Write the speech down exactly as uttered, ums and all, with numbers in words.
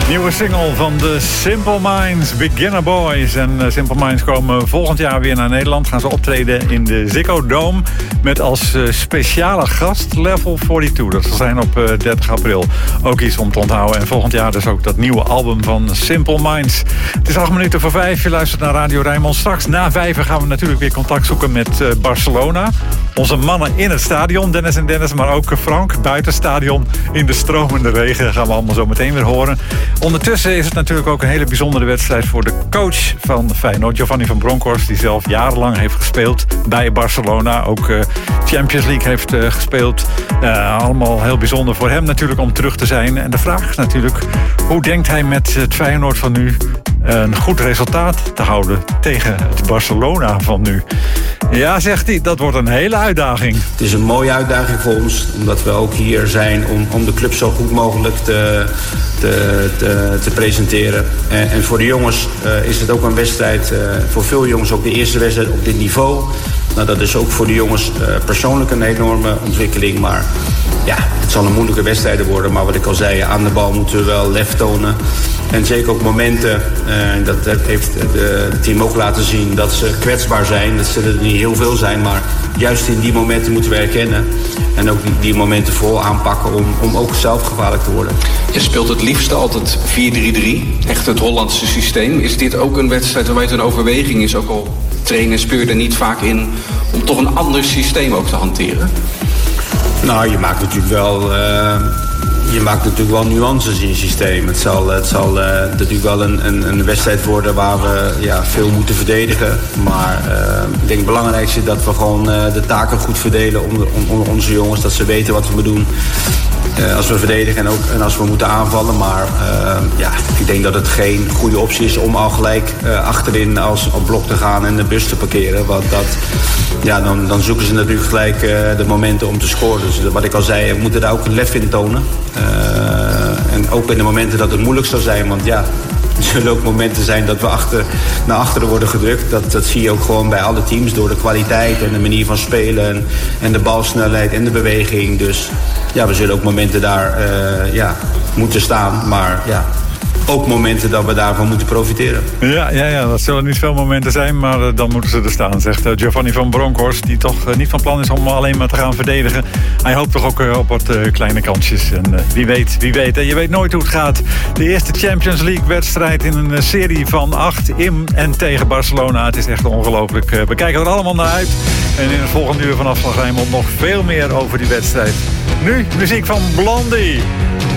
Nieuwe single van de Simple Minds, Beginner Boys. En uh, Simple Minds komen volgend jaar weer naar Nederland. Gaan ze optreden in de Ziggo Dome met als uh, speciale gast Level tweeënveertig. Dat zal zijn op uh, dertig april. Ook iets om te onthouden. En volgend jaar dus ook dat nieuwe album van Simple Minds. Het is acht minuten voor vijf. Je luistert naar Radio Rijnmond. Straks na vijf gaan we natuurlijk weer contact zoeken met uh, Barcelona. Onze mannen in het stadion, Dennis en Dennis, maar ook Frank buiten het stadion in de stromende regen. Gaan we allemaal zo meteen weer horen. Ondertussen is het natuurlijk ook een hele bijzondere wedstrijd voor de coach van Feyenoord, Giovanni van Bronckhorst, die zelf jarenlang heeft gespeeld bij Barcelona. Ook uh, Champions League heeft uh, gespeeld. Uh, allemaal heel bijzonder voor hem natuurlijk om terug te zijn. En de vraag is natuurlijk, hoe denkt hij met het Feyenoord van nu een goed resultaat te houden tegen het Barcelona van nu? Ja, zegt hij, dat wordt een hele uitdaging. Het is een mooie uitdaging voor ons, omdat we ook hier zijn om, om de club zo goed mogelijk te, te, te, te presenteren. En, en voor de jongens uh, is het ook een wedstrijd, uh, voor veel jongens ook de eerste wedstrijd op dit niveau. Nou, dat is ook voor de jongens uh, persoonlijk een enorme ontwikkeling, maar ja, het zal een moeilijke wedstrijd worden. Maar wat ik al zei, aan de bal moeten we wel lef tonen. En zeker ook momenten, uh, dat heeft het team ook laten zien, dat ze kwetsbaar zijn. Dat zullen er niet heel veel zijn, maar juist in die momenten moeten we herkennen. En ook die, die momenten vol aanpakken om, om ook zelf gevaarlijk te worden. Je speelt het liefst altijd vier drie drie, echt het Hollandse systeem. Is dit ook een wedstrijd waarbij het een overweging is, ook al trainen speur je er niet vaak in, om toch een ander systeem ook te hanteren? Nou, je maakt natuurlijk wel... Uh... Je maakt natuurlijk wel nuances in je systeem. Het zal, het zal uh, natuurlijk wel een, een, een wedstrijd worden waar we ja, veel moeten verdedigen. Maar uh, ik denk het belangrijkste is dat we gewoon uh, de taken goed verdelen onder, onder onze jongens. Dat ze weten wat we moeten doen uh, als we verdedigen en, ook, en als we moeten aanvallen. Maar uh, ja, ik denk dat het geen goede optie is om al gelijk uh, achterin als op blok te gaan en de bus te parkeren. Want dat, ja, dan, dan zoeken ze natuurlijk gelijk uh, de momenten om te scoren. Dus wat ik al zei, we moeten daar ook lef in tonen. Uh, en ook in de momenten dat het moeilijk zou zijn. Want ja, er zullen ook momenten zijn dat we achter, naar achteren worden gedrukt. Dat, dat zie je ook gewoon bij alle teams door de kwaliteit en de manier van spelen. En, en de balsnelheid en de beweging. Dus ja, we zullen ook momenten daar uh, ja, moeten staan. Maar ja, ook momenten dat we daarvan moeten profiteren. Ja, ja, ja, dat zullen niet veel momenten zijn, maar uh, dan moeten ze er staan, zegt uh, Giovanni van Bronckhorst, die toch uh, niet van plan is om alleen maar te gaan verdedigen. Hij hoopt toch ook uh, op wat uh, kleine kansjes. En uh, wie weet, wie weet. En je weet nooit hoe het gaat. De eerste Champions League wedstrijd in een uh, serie van acht in en tegen Barcelona. Het is echt ongelooflijk. Uh, we kijken er allemaal naar uit. En in het volgende uur van Afslag Rijnmond nog veel meer over die wedstrijd. Nu muziek van Blondie.